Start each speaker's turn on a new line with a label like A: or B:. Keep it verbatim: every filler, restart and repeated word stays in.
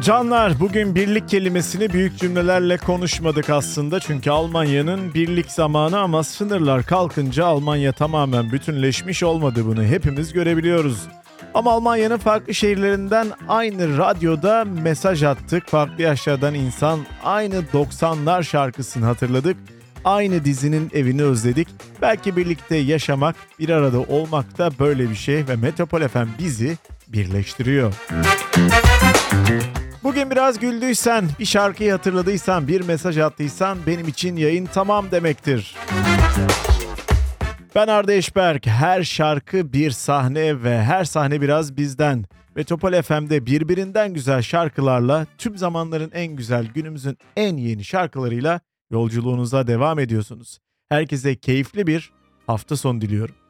A: Canlar, bugün birlik kelimesini büyük cümlelerle konuşmadık aslında. Çünkü Almanya'nın birlik zamanı ama sınırlar kalkınca Almanya tamamen bütünleşmiş olmadı, bunu hepimiz görebiliyoruz. Ama Almanya'nın farklı şehirlerinden aynı radyoda mesaj attık. Farklı yaşlardan insan aynı doksanlar şarkısını hatırladık. Aynı dizinin evini özledik. Belki birlikte yaşamak, bir arada olmak da böyle bir şey ve Metropol F M bizi birleştiriyor. Bugün biraz güldüysen, bir şarkıyı hatırladıysan, bir mesaj attıysan benim için yayın tamam demektir. Ben Arda Eşberk, her şarkı bir sahne ve her sahne biraz bizden. Metropol F M'de birbirinden güzel şarkılarla, tüm zamanların en güzel, günümüzün en yeni şarkılarıyla yolculuğunuza devam ediyorsunuz. Herkese keyifli bir hafta sonu diliyorum.